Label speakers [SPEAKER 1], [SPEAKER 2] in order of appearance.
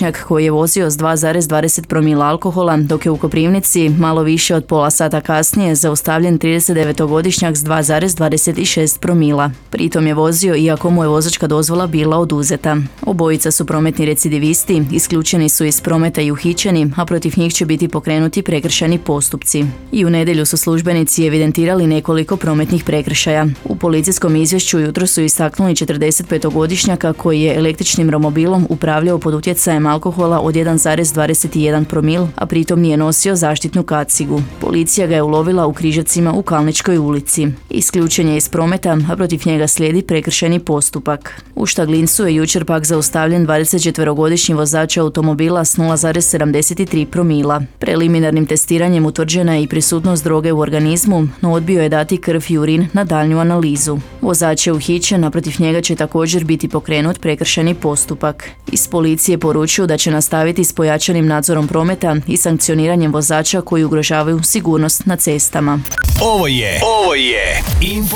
[SPEAKER 1] 22-godišnjak koji je vozio s 2,20 promila alkohola, dok je u Koprivnici malo više od pola sata kasnije zaustavljen 39-godišnjak s 2,26 promila. Pritom je vozio iako mu je vozačka dozvola bila oduzeta. Obojica su prometni recidivisti, isključeni su iz prometa i uhićeni, a protiv njih će biti pokrenuti prekršajni postupci. I u nedjelju su službenici evidentirali nekoliko prometnih prekršaja. U policijskom izvješću jutro su istaknuli 45-godišnjaka koji je električnim romobilom upravljao pod utjecajem alkohola od 1,21 promil, a pritom nije nosio zaštitnu kacigu. Policija ga je ulovila u Križevcima u Kalničkoj ulici. Isključen je iz prometa, a protiv njega slijedi prekršajni postupak. U Štaglincu je jučer pak zaustavljen 24-godišnji vozač automobila s 0,73 promila. Preliminarnim testiranjem utvrđena je i prisutnost droge u organizmu, no odbio je dati krv i urin na daljnju analizu. Vozač je uhićen, a protiv njega će također biti pokrenut prekršajni postupak. Iz policije poručuju da će nastaviti s pojačanim nadzorom prometa i sankcioniranjem vozača koji ugrožavaju sigurnost na cestama.
[SPEAKER 2] Ovo je